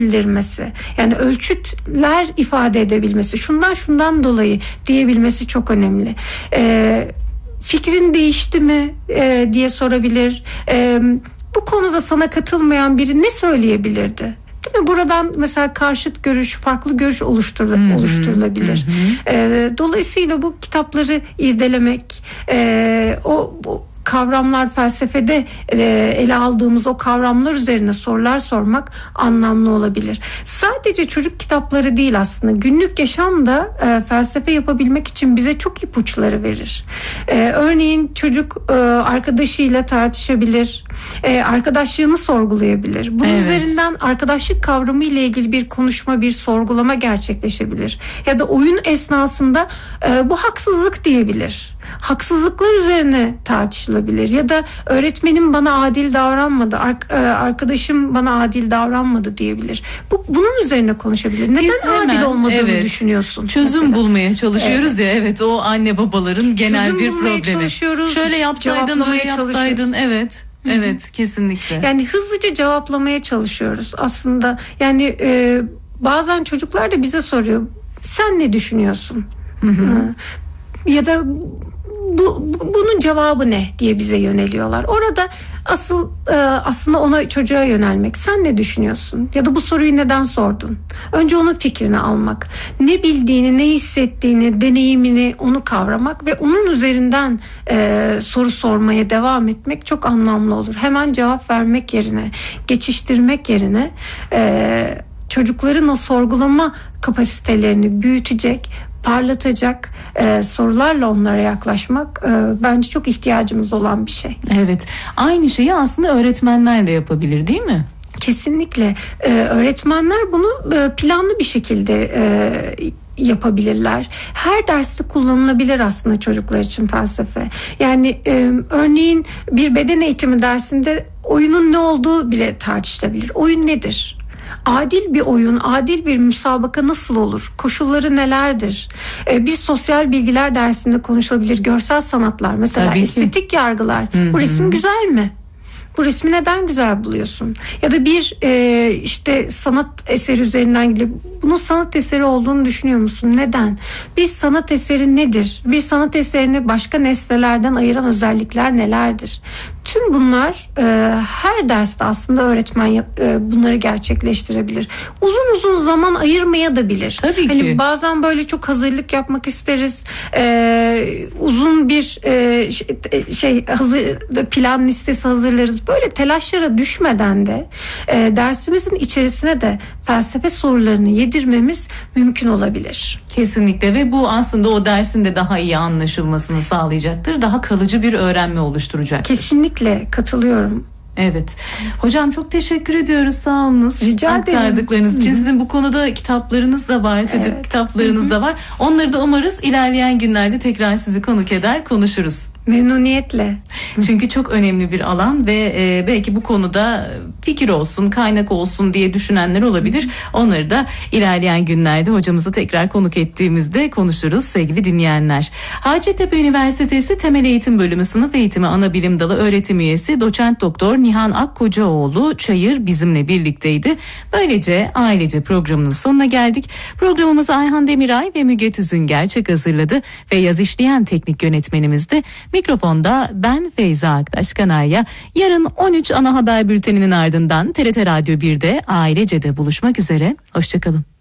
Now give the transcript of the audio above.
bildirmesi, yani ölçütler ifade edebilmesi, şundan dolayı diyebilmesi çok önemli. Fikrin değişti mi diye sorabilir. Bu konuda sana katılmayan biri ne söyleyebilirdi? Değil mi? Buradan mesela karşıt görüş, farklı görüş oluşturulabilir. Dolayısıyla bu kitapları irdelemek, bu kavramlar, felsefede ele aldığımız o kavramlar üzerine sorular sormak anlamlı olabilir. Sadece çocuk kitapları değil, aslında günlük yaşamda felsefe yapabilmek için bize çok ipuçları verir. Örneğin çocuk arkadaşıyla tartışabilir, arkadaşlığını sorgulayabilir. Bunun üzerinden arkadaşlık kavramı ile ilgili bir konuşma, bir sorgulama gerçekleşebilir. Ya da oyun esnasında bu haksızlık diyebilir. Haksızlıklar üzerine tartışılabilir. Ya da öğretmenim bana adil davranmadı, arkadaşım bana adil davranmadı diyebilir. Bunun üzerine konuşabilir. Neden adil olmadığını düşünüyorsun? Çözüm mesela bulmaya çalışıyoruz ya. Evet, o anne babaların genel çözüm bir problemi. Şöyle yapsaydın, böyle yapsaydın. Evet. Evet, kesinlikle. Yani hızlıca cevaplamaya çalışıyoruz aslında. Yani bazen çocuklar da bize soruyor. Sen ne düşünüyorsun? Ya da bunun cevabı ne diye bize yöneliyorlar. Orada aslında çocuğa yönelmek. Sen ne düşünüyorsun? Ya da bu soruyu neden sordun? Önce onun fikrini almak. Ne bildiğini, ne hissettiğini, deneyimini, onu kavramak ve onun üzerinden soru sormaya devam etmek çok anlamlı olur. Hemen cevap vermek yerine, geçiştirmek yerine çocukların o sorgulama kapasitelerini büyütecek, parlatacak sorularla onlara yaklaşmak bence çok ihtiyacımız olan bir şey. Evet. Aynı şeyi aslında öğretmenler de yapabilir, değil mi? Kesinlikle. Öğretmenler bunu planlı bir şekilde yapabilirler. Her derste kullanılabilir aslında çocuklar için felsefe. Yani örneğin bir beden eğitimi dersinde oyunun ne olduğu bile tartışılabilir. Oyun nedir? Adil bir oyun, adil bir müsabaka nasıl olur? Koşulları nelerdir? Bir sosyal bilgiler dersinde konuşulabilir. Görsel sanatlar, mesela estetik yargılar. Bu resim güzel mi? Bu resmi neden güzel buluyorsun? Ya da bir işte sanat eseri üzerinden gidip bunun sanat eseri olduğunu düşünüyor musun? Neden? Bir sanat eseri nedir? Bir sanat eserini başka nesnelerden ayıran özellikler nelerdir? Tüm bunlar her derste aslında öğretmen bunları gerçekleştirebilir. Uzun zaman ayırmaya da bilir. Tabii ki. Hani bazen böyle çok hazırlık yapmak isteriz. Uzun bir plan listesi hazırlarız. Böyle telaşlara düşmeden de dersimizin içerisine de felsefe sorularını yedirmemiz mümkün olabilir. Kesinlikle, ve bu aslında o dersin de daha iyi anlaşılmasını sağlayacaktır. Daha kalıcı bir öğrenme oluşturacaktır. Kesinlikle katılıyorum. Evet. Hocam çok teşekkür ediyoruz. Sağ olunuz. Rica ederim. Aktardıklarınız için. Sizin bu konuda kitaplarınız da var. Çocuk kitaplarınız da var. Onları da umarız ilerleyen günlerde tekrar sizi konuk eder, konuşuruz. Memnuniyetle. Çünkü çok önemli bir alan ve belki bu konuda fikir olsun, kaynak olsun diye düşünenler olabilir. Onları da ilerleyen günlerde hocamızı tekrar konuk ettiğimizde konuşuruz sevgili dinleyenler. Hacettepe Üniversitesi Temel Eğitim Bölümü Sınıf Eğitimi Anabilim Dalı öğretim üyesi Doçent Doktor Nihan Akkocaoğlu Çayır bizimle birlikteydi. Böylece ailece programının sonuna geldik. Programımızı Ayhan Demiray ve Müge Tüzün Gerçek hazırladı ve yaz işleyen teknik yönetmenimiz de. Mikrofonda ben Feyza Aktaş Kanarya. Yarın 13 ana haber bülteninin ardından TRT Radyo 1'de Ailece'de buluşmak üzere. Hoşçakalın.